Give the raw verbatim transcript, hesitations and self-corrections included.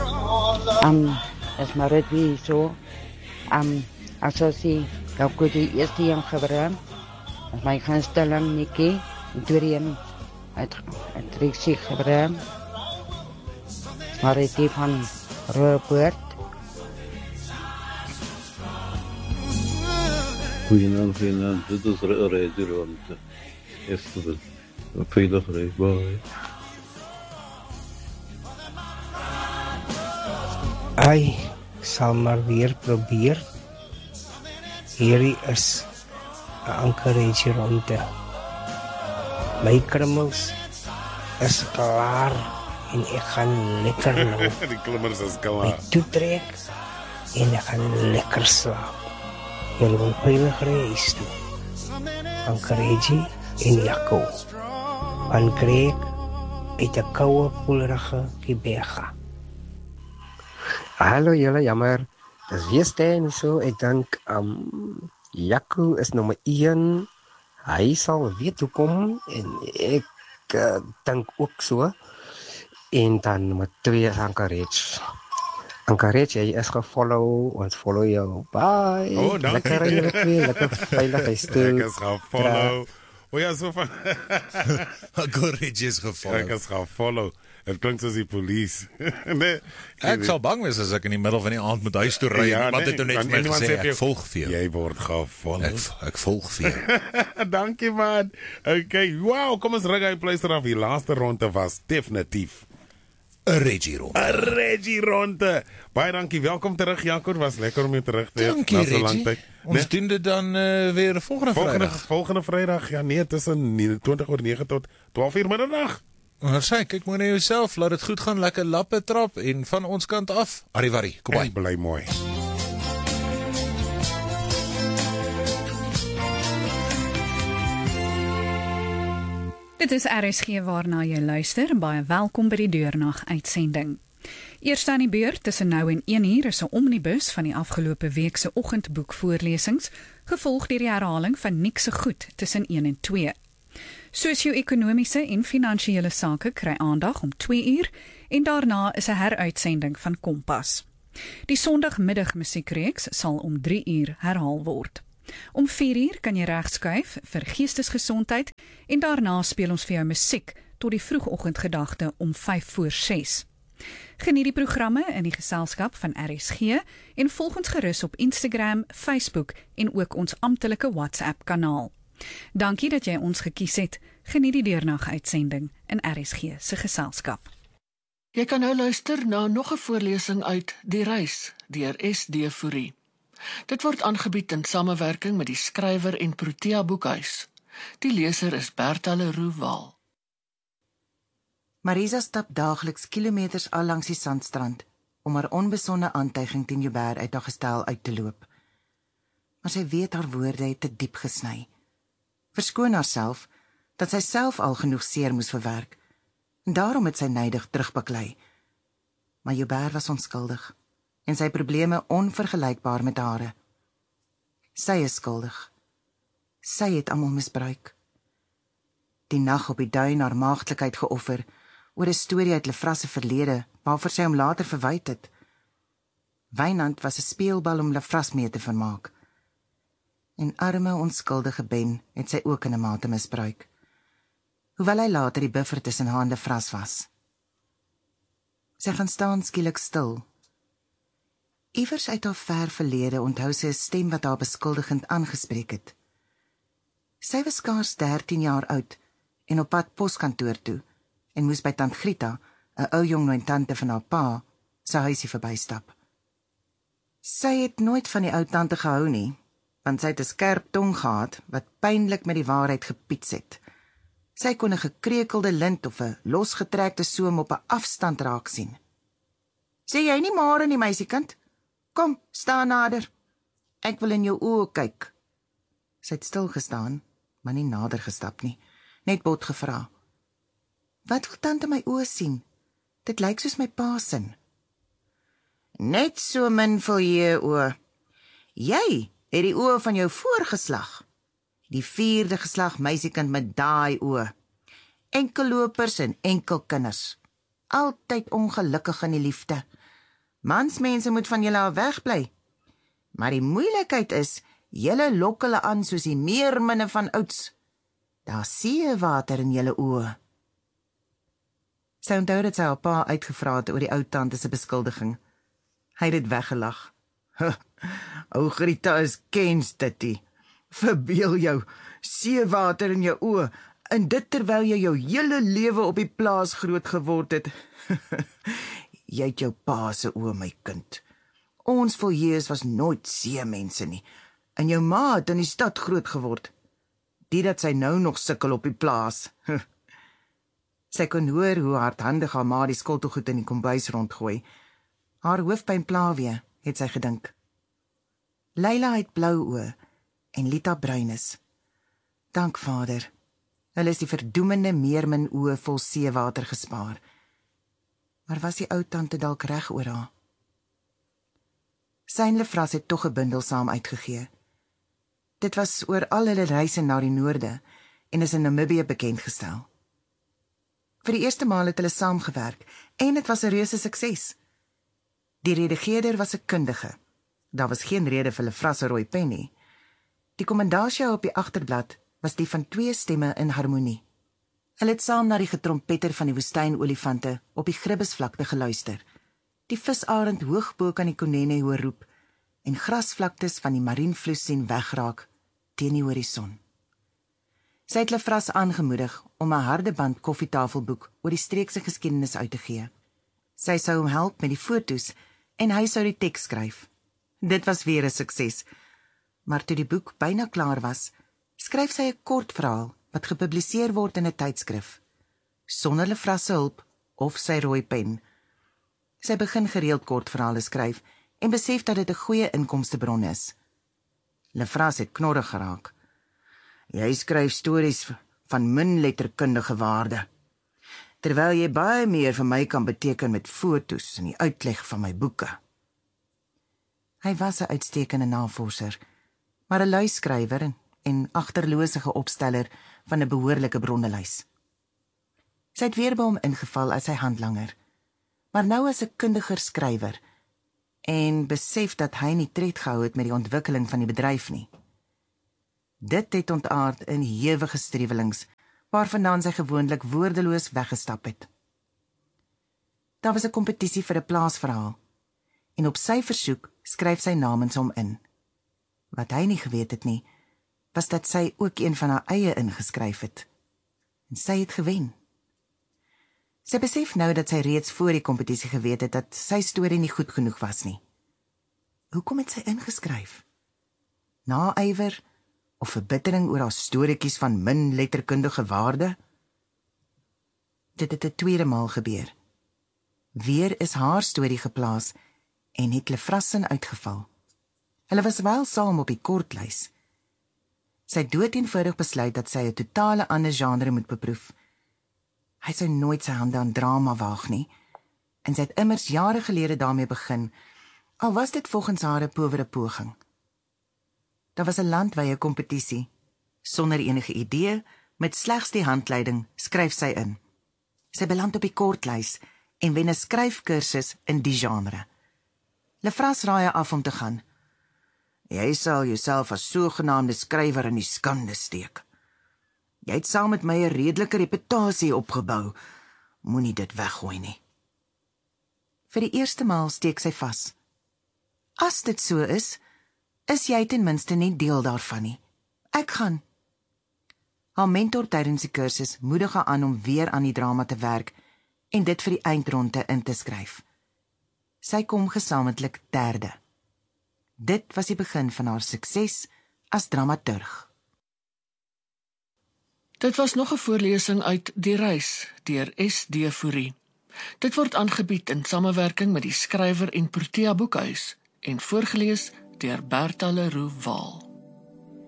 Um, is maar het wie zo. Um, als je dan kun je eerst die een gebruiken. Als mijn gaanstelling Nikki, en tweede een het het reactie gebruiken. Maar het die van Robert. Goedenavond, goedenavond. Dit is Reggie Ronde. Eerste veilig rijden. Bye. Ai, sal maar weer probeer. Hierdie is 'n Anchorage Ronde. My krummels is klaar en ek gaan lekker nou. Die klimmers is klaar. My toetrek en ek gaan lekker slaap. Julle moet veilig ry huis toe. Anchorage en Jaco. Van Greg uit 'n koue poelerige Kibega. Hallo julle, jammer. Dis weer staan so. Ek dink um Jaco is nommer een. Hy sal weet hoe kom en ek uh, dink ook so. En dan nommer twee is Anchorage. Anchorage, jy is gefollow, ons follow jou. Bye. Oh, dankie. Lekker in julle twee, lekker veilig huis toe. Ek is gefollow. O ja, so van Anchorage is gefollow. Ek is gefollow. Het klink soos die police. Nee. Ek sal bang wees as ek in die middel van die aand moet huis toe ry. Ja, Wat nee, het nou net dan vir my iemand gesê, sê vir jou, ek volg vir jou. Jy word gefollow. Ek, ek volg vir jou. Dankie man. Okay, wow, kom ons rig hy pleister af. Die laaste ronde was definitief 'n Reggie Ronde. 'n Reggie Ronde. Baie dankie. Welkom terug Jaco. Was lekker om jou terug te hê. Dankie Na so Reggie. lang tyd. Ons nee? doen dit dan uh, weer volgende, Volgende Vrydag. volgende Vrydag. Ja nee, tussen twintig oor nege tot twaalf uur middag. Maar sê, kyk maar na jouself, laat dit goed gaan, lekker lappe trap en van ons kant af, arrivari, kom by. Bly mooi. Dit is R S G waarna jy luister, baie welkom by die Deurnag uitsending. Eerst aan die beurt tussen nou en een uur is 'n omnibus van die afgelope week se oggendboekvoorlesings, gevolg deur die herhaling van Nick se goed tussen een en twee. Sosio-ekonomiese en finansiële sake kry aandag om twee uur en daarna is 'n heruitsending van Kompas. Die Sondagmiddag musiekreeks sal om drie uur herhaal word. Om vier uur kan jy regskuif vir geestesgesondheid en daarna speel ons vir jou musiek tot die vroegoggendgedagte om vyf voor ses. Geniet die programme in die geselskap van R S G en volg ons gerus op Instagram, Facebook en ook ons amptelike WhatsApp kanaal. Dankie dat jy ons gekies het. Geniet die deurnag uitsending in R S G se geselskap. Jy kan nou luister na nog 'n voorlesing uit Die Reis deur S D Fourie. Dit word aangebied in samewerking met die skrywer en Protea Boekhuis. Die leser is Bertha Leroux Waal. Marisa stap daagliks kilometers al langs die sandstrand om haar onbesonde aantuiging teen Joubert uit haar gestel uit te loop. Maar sy weet haar woorde het te diep gesny. Verskoon haarself dat sy self al genoeg seer moes verwerk en daarom het sy nydig terugbaklei. Maar Joubert was onskuldig en sy probleme onvergelykbaar met hare. Sy is skuldig. Sy het almal misbruik. Die nag op die duin haar maagdelikheid geoffer oor 'n storie uit Lefras se verlede waarvoor sy hom later verwyd het. Wynand was 'n speelbal om Lefras mee te vermaak. En arme onskuldige Ben het sy ook in 'n mate misbruik, hoewel hy later die buffer tussen haar en Lefras was. Sy gaan staan skielik stil. Iewers uit haar ver verlede onthou sy 'n stem wat haar beskuldigend aangespreek het. Sy was skaars dertien jaar oud en op pad poskantoor toe en moes by tant Grita, 'n ou jong tante van haar pa, sy huisie verbystap. Sy het nooit van die ou tante gehou nie, want sy het 'n skerp tong gehad wat pynlik met die waarheid gepiets het. Sy kon 'n gekreukelde lint of 'n losgetrekte soem op 'n afstand raak sien. "Sê jy nie môre nie, meisiekind? Kom, staan nader. Ek wil in jou oë kyk." Sy het stil gestaan, maar nie nader gestap nie, net bot gevra. "Wat wil tante my oë sien? Dit lyk soos my pa se." "Net so min vir jou oë. Jy het die oë van jou voorgeslag. Die vierde geslag meisiekind met daai oë. Enkellopers en enkelkinders. Altyd ongelukkig in die liefde. Mansmense moet van julle af wegbly. Maar die moeilikheid is, julle lok hulle aan soos die meerminne van ouds. Daar seewater in julle oë. Sy onthou dat sy haar pa uitgevra het oor die ou tante se beskuldiging. Hy het dit weggelag. Ou Grita is kens dit. Verbeel jou, seewater in jou oë, en dit terwyl jy jou hele lewe op die plaas groot geword het. Jy het jou pa se oë, my kind. Ons Villiers was nooit seemense nie, en jou ma het in die stad groot geword. Die dat sy nou nog sukkel op die plaas. Sy kon hoor hoe hardhandig haar ma die skottelgoed in die kombuis rondgooi. Haar hoofpyn pla weer, het sy gedink. Leila het blou oë en Lita bruin is. Dank Vader, hulle is die verdoemende meermin oë vol seewater gespaar. Maar was die ou tante dalk reg oor haar? Sy en Lefras het tog 'n bundel saam uitgegee. Dit was oor al hulle reise na die noorde en is in Namibië bekend gestel. Vir die eerste maal het hulle saamgewerk en dit was 'n reuse sukses. Die redigeerder was 'n kundige. Daar was geen rede vir Lefras se rooi pen nie. Die kommendasie op die agterblad was die van twee stemme in harmonie. Hulle het saam na die getrompetter van die woestynolifante op die Gribbesvlakte geluister, die visarend hoog bo kan die Konene hoor roep en grasvlaktes van die marienvloes sien wegraak teen die horison. Sy het Lefras aangemoedig om 'n harde band koffietafelboek oor die streekse geskiedenis uit te gee. Sy sou hom help met die foto's en hy sou die teks skryf. Dit was weer 'n sukses, maar toe die boek byna klaar was, skryf sy 'n kort verhaal wat gepubliseer word in 'n tydskrif, sonder Lefras se hulp of sy rooi pen. Sy begin gereeld kortverhale skryf en besef dat dit 'n goeie inkomstebron is. Lefras het knorrig geraak. Jy skryf stories van min letterkundige waarde, terwyl jy baie meer vir my kan beteken met foto's en die uitleg van my boeke. Hy was 'n uitstekende navorser, maar 'n lui skrywer en, en agterlosige opsteller van 'n behoorlike bronnelys. Sy het weer by hom ingeval as sy handlanger, maar nou as 'n kundiger skrywer en besef dat hy nie tred gehou het met die ontwikkeling van die bedryf nie. Dit het ontaard in hewige striewelings, waarvandaan sy gewoonlik woordeloos weggestap het. Daar was 'n kompetisie vir 'n plaasverhaal, en op sy versoek skryf sy namens hom in. Wat hy nie geweet het nie, was dat sy ook een van haar eie ingeskryf het, en sy het gewen. Sy besef nou dat sy reeds voor die kompetisie geweet het dat sy storie nie goed genoeg was nie. Hoekom het sy ingeskryf? Naaiwer of verbittering oor haar storieetjies van min letterkundige waarde? Dit het 'n tweede maal gebeur. Weer is haar storie geplaas en het Lefras sin uitgeval. Hulle was wel saam op die kortlys. Sy het doeteenvoudig besluit dat sy 'n totale ander genre moet beproef. Hy sou nooit sy hande aan drama waag nie, en sy het immers jare gelede daarmee begin, al was dit volgens haar 'n powere poging. Daar was 'n landwye kompetisie. Sonder enige idee, met slegs die handleiding, skryf sy in. Sy beland op die kortlys en wen 'n skryfkursus in die genre. Lefras raai af om te gaan. Jy sal jouself as sogenaamde skrywer in die skande steek. Jy het saam met my 'n redelike reputasie opgebou. Moenie dit weggooi nie. Vir die eerste maal steek sy vas. As dit so is, is jy ten minste nie deel daarvan nie. Ek gaan. Haar mentor tydens die kursus moedig haar aan om weer aan die drama te werk en dit vir die eindronde in te skryf. Sy kom gesamentlik derde. Dit was die begin van haar sukses as dramaturg. Dit was nog 'n voorlesing uit Die Reis deur S D Fourie. Dit word aangebied in samewerking met die Skrywer en Protea Boekhuis en voorgeles deur Bertha Leroux Waal.